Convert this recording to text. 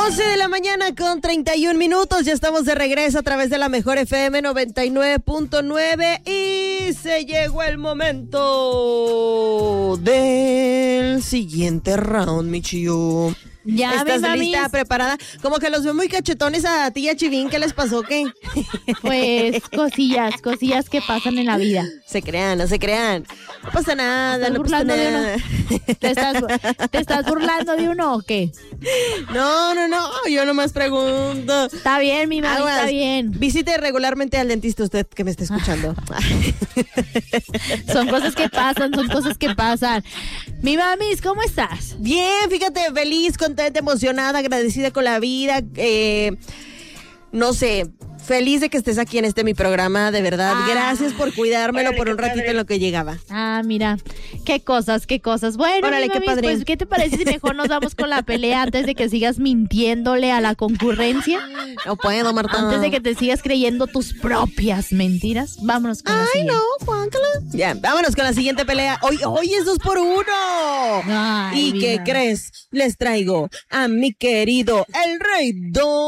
12 de la mañana con 31 minutos. Ya estamos de regreso a través de la Mejor FM 99.9 y se llegó el momento del siguiente round, Michiu. Ya, ¿Estás mi lista, preparada? Como que los veo muy cachetones a ti y a Chivín. ¿Qué les pasó? ¿Qué? Pues cosillas que pasan en la vida. Se crean, no se crean. No pasa nada, no pasa burlando de nada. ¿Te estás burlando de uno o qué? No, yo nomás pregunto. Está bien, mi mami, está bien. Visite regularmente al dentista usted que me está escuchando. Son cosas que pasan. Mi mamis, ¿cómo estás? Bien, fíjate, feliz, contenta, emocionada, agradecida con la vida. No sé, feliz de que estés aquí en mi programa, de verdad. Gracias por cuidármelo por un ratito en lo que llegaba. Ah, mira, qué cosas. Bueno, órale, mi mamis, qué padre. pues, ¿qué te parece si mejor nos vamos con la pelea antes de que sigas mintiéndole a la concurrencia? No puedo, Marta. Antes de que te sigas creyendo tus propias mentiras. Vámonos con la siguiente. Juáncala. Ya, vámonos con la siguiente pelea. Hoy es 2-1. Ay, ¿Y qué vida. crees? Les traigo a mi querido El Rey Don